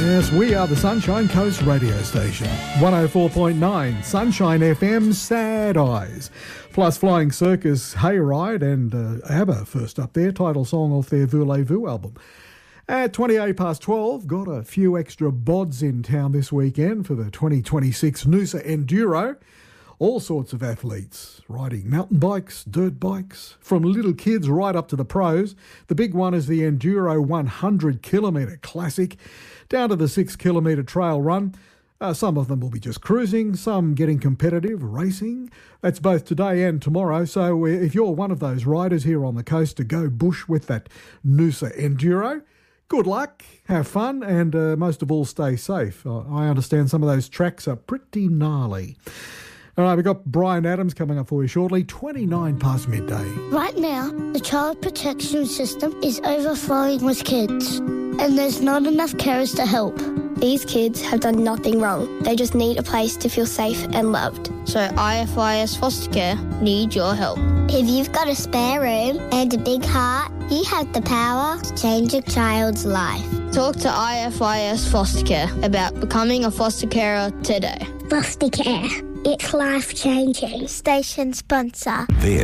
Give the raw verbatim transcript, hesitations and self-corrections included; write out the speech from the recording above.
Yes, we are the Sunshine Coast radio station. one oh four point nine Sunshine F M, Sad Eyes. Plus Flying Circus, Hayride, and uh, ABBA first up there, title song off their Voulez-Vous album. At twenty-eight past twelve, got a few extra bods in town this weekend for the twenty twenty-six Noosa Enduro. All sorts of athletes riding mountain bikes, dirt bikes, from little kids right up to the pros. The big one is the Enduro one hundred kilometre Classic, down to the six kilometre trail run. Uh, some of them will be just cruising, some getting competitive, racing. That's both today and tomorrow. So if you're one of those riders here on the coast to go bush with that Noosa Enduro, good luck, have fun, and uh, most of all, stay safe. Uh, I understand some of those tracks are pretty gnarly. All right, we've got Brian Adams coming up for you shortly, twenty-nine past midday. Right now, the child protection system is overflowing with kids, and there's not enough carers to help. These kids have done nothing wrong. They just need a place to feel safe and loved. So I F I S Foster Care need your help. If you've got a spare room and a big heart, you have the power to change a child's life. Talk to I F I S Foster Care about becoming a foster carer today. Foster Care. It's life-changing. Station sponsor. This